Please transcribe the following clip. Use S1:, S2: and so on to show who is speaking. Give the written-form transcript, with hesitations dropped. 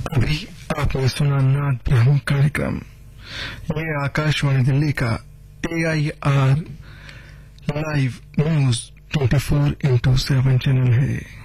S1: अभी आपने सुना नाद ब्रह्म कार्यक्रम। ये आकाशवाणी दिल्ली का AIR लाइव न्यूज 24/7 चैनल है।